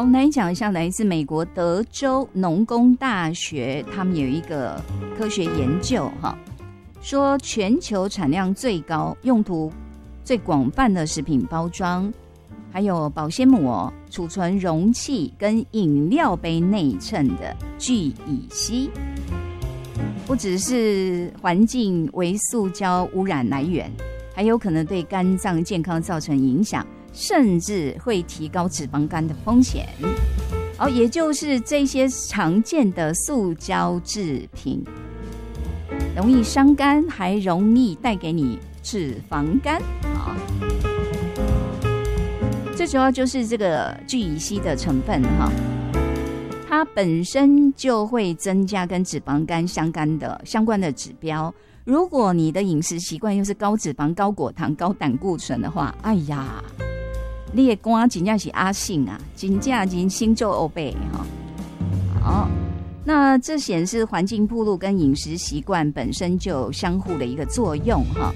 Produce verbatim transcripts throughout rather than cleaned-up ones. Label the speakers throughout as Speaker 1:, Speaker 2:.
Speaker 1: 我们来讲一下来自美国德州农工大学，他们有一个科学研究哈，说全球产量最高、用途最广泛的食品包装，还有保鲜膜、储存容器跟饮料杯内衬的聚乙烯，不只是环境为塑胶污染来源，还有可能对肝脏健康造成影响，甚至会提高脂肪肝的风险。好，也就是这些常见的塑胶制品容易伤肝，还容易带给你脂肪肝。好，最主要就是这个聚乙烯的成分哈，它本身就会增加跟脂肪肝相干的相关的指标。如果你的饮食习惯又是高脂肪、高果糖、高胆固醇的话，哎呀，你的肝真的是阿信啊，真的真心就欧背哈。好，那这显示环境暴露跟饮食习惯本身就有相互的一个作用哈。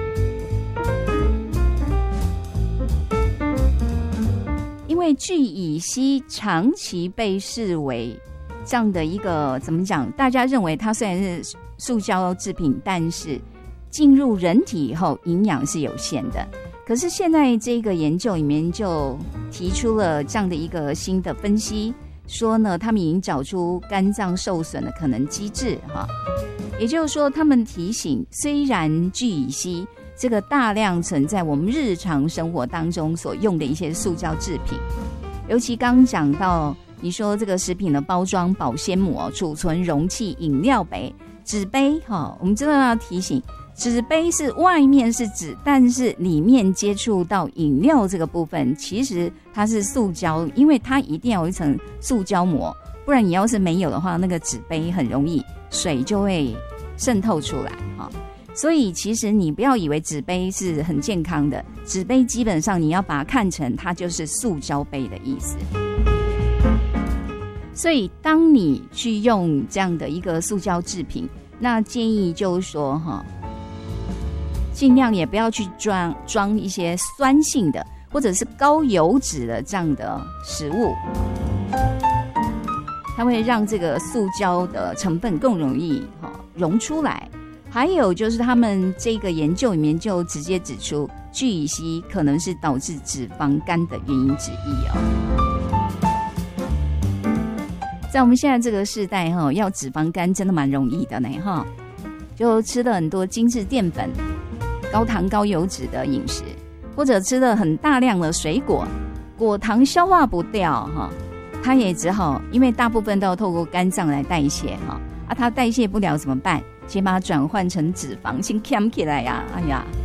Speaker 1: 因为聚乙烯长期被视为这样的一个怎么讲？大家认为它虽然是塑胶制品，但是进入人体以后营养是有限的。可是现在这个研究里面就提出了这样的一个新的分析，说呢，他们已经找出肝脏受损的可能机制哈。也就是说，他们提醒，虽然聚乙烯这个大量存在我们日常生活当中所用的一些塑胶制品，尤其刚讲到你说这个食品的包装、保鲜膜、储存容器、饮料杯、纸杯哈，我们真的要提醒，纸杯是外面是纸，但是里面接触到饮料这个部分，其实它是塑胶，因为它一定要有一层塑胶膜，不然你要是没有的话，那个纸杯很容易水就会渗透出来哈。所以其实你不要以为纸杯是很健康的，纸杯基本上你要把它看成它就是塑胶杯的意思。所以当你去用这样的一个塑胶制品，那建议就是说哈，尽量也不要去装装一些酸性的或者是高油脂的这样的食物，它会让这个塑胶的成分更容易溶出来。还有就是他们这个研究里面就直接指出，聚乙烯可能是导致脂肪肝的原因之一哦。在我们现在这个世代哈，要脂肪肝真的蛮容易的呢哈，就吃了很多精致淀粉、高糖高油脂的饮食，或者吃了很大量的水果，果糖消化不掉哈，它也只好因为大部分都要透过肝脏来代谢哈，啊它代谢不了怎么办？先把它转换成脂肪，先扛起来呀！哎呀，